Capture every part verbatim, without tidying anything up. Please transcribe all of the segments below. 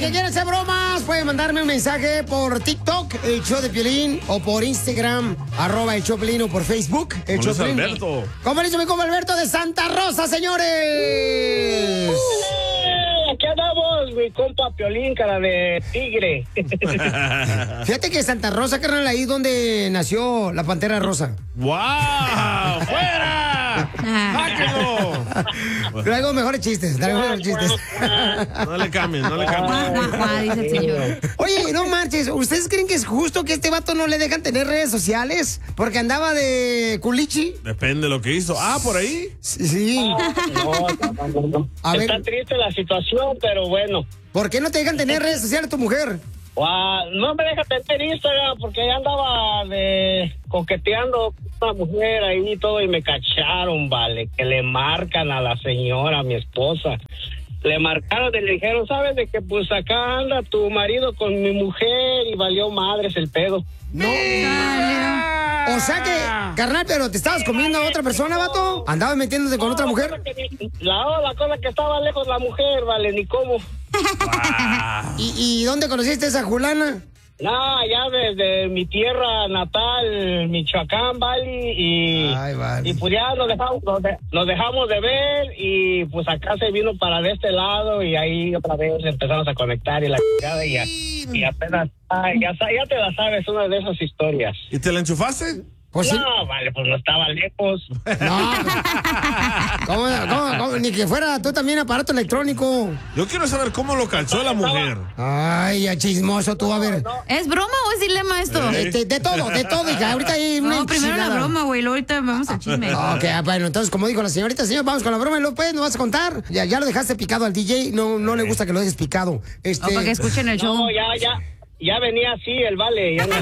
que quiera hacer bromas, puede mandarme un mensaje por TikTok, el show de Piolín, o por Instagram, arroba el show de Piolín, o por Facebook, el show de Piolín. Alberto. ¿Cómo le hizo mi compa Alberto de Santa Rosa, señores? Uh, aquí andamos, mi compa Piolín, cara de tigre. Fíjate que Santa Rosa, carnal, ahí donde nació la Pantera Rosa. ¡Wow! ¡Fuera! ¡Sáquenlo! Traigo mejores chistes, traigo mejores chistes. No le cambien, no le cambien. Dice el señor. Oye, no marches, ¿ustedes creen que es justo que este vato no le dejan tener redes sociales? Porque andaba de culichi. Depende de lo que hizo. Ah, ¿por ahí? Sí. No, no, no, no. A Está ver. triste la situación, pero bueno. ¿Por qué no te dejan tener redes sociales tu mujer? Ah, no me deja tener Instagram porque ya andaba de coqueteando con una mujer ahí y todo y me cacharon, vale, que le marcan a la señora, a mi esposa. Le marcaron y le dijeron, ¿sabes? De que pues acá anda tu marido con mi mujer y valió madres el pedo. No. O sea que, carnal, pero te estabas comiendo a otra persona, vato. ¿Andabas metiéndote con No, otra la mujer? cosa que- La, la cosa que estaba lejos la mujer, vale, ni cómo. ¿Y, y dónde conociste a esa Julana? No, ya desde mi tierra natal, Michoacán, vale, y, Ay, vale. y pues ya nos dejamos, nos, de- nos dejamos de ver y pues acá se vino para de este lado y ahí otra vez empezamos a conectar y la chingada y, a- y apenas, ay, ya, sa- ya te la sabes, una de esas historias. ¿Y te la enchufaste? Pues sí. No, vale, pues no estaba lejos. No. ¿Cómo, cómo, cómo? Ni que fuera tú también aparato electrónico. Yo quiero saber cómo lo cachó la mujer. Ay, ya chismoso tú, a ver. ¿Es broma o es dilema esto? Eh. Este, de todo, de todo, hija. Ahorita hay una No, primero la enchilada. broma, güey, luego ahorita vamos al chisme. Ok, bueno, entonces, como dijo la señorita, señor, vamos con la broma y luego, pues, ¿nos vas a contar? Ya, ya lo dejaste picado al D J, no, no le gusta que lo dejes picado. Este... O para que escuchen el show. No, ya, ya, ya venía así el vale, ya no.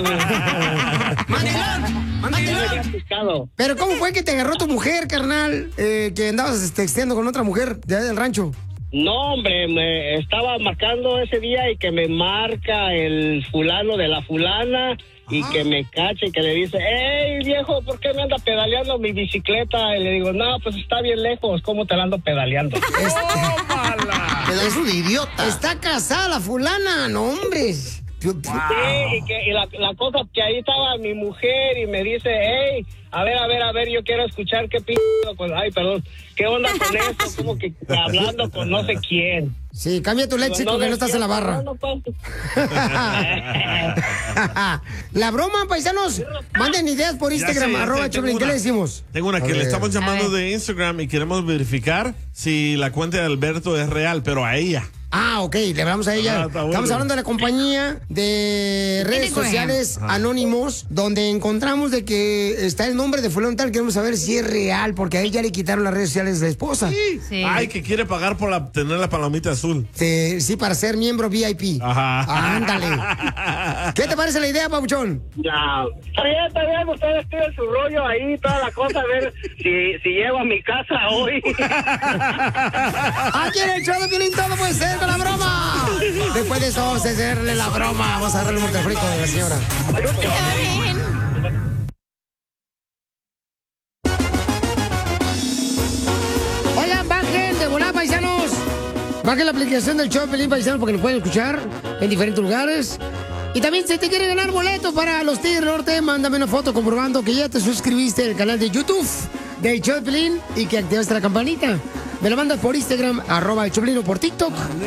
¡Mandilón! Ya venía piscado. Pero ¿cómo fue que te agarró tu mujer, carnal? Eh, que andabas texteando con otra mujer de allá del rancho. No, hombre, me estaba marcando ese día y que me marca el fulano de la fulana y que me cache y que le dice, hey, viejo, ¿por qué me anda pedaleando mi bicicleta? Y le digo, no, pues está bien lejos, ¿cómo te la ando pedaleando? Es un idiota. Está casada la fulana, no, hombre. Sí, y, que, y la, la cosa que ahí estaba mi mujer y me dice, hey, a ver, a ver, a ver, yo quiero escuchar qué p... Con, ay, perdón, ¿qué onda con eso? Como que hablando con no sé quién. Sí, cambia tu léxico que no estás en la barra. No, no, pues. La broma, paisanos, manden ideas por Instagram, Ya sé, arroba tengo Choplin, ¿qué una. le decimos? Tengo una A que le ver. estamos llamando A ver. de Instagram y queremos verificar si la cuenta de Alberto es real, pero a ella. Ah, ok, le hablamos a ella. Ah, está bueno. Estamos hablando de la compañía de redes Telegram. sociales Anónimos, donde encontramos de que está el nombre de fulano tal. Queremos saber si es real, porque a ella le quitaron las redes sociales de la esposa. Sí, Sí. Ay, que quiere pagar por la- tener la palomita azul. sí, para ser miembro V I P. Ajá. Ándale. ¿Qué te parece la idea, Pabuchón? Ya, está bien, está bien, ustedes tienen su rollo ahí, toda la cosa, a ver si, si llego a mi casa hoy. Aquí en el show de Piolín todo puede ser con la broma. Después de eso vamos a hacerle la broma. Vamos a darle el mortefrico de la señora. Oigan, bajen de volada, paisanos. Bajen la aplicación del show de Piolín, paisanos, porque lo pueden escuchar en diferentes lugares. Y también, si te quiere ganar boletos para los Tigres del Norte, mándame una foto comprobando que ya te suscribiste al canal de YouTube del show de Piolín y que activaste la campanita. Me la mandas por Instagram, arroba el Choplin, o por TikTok,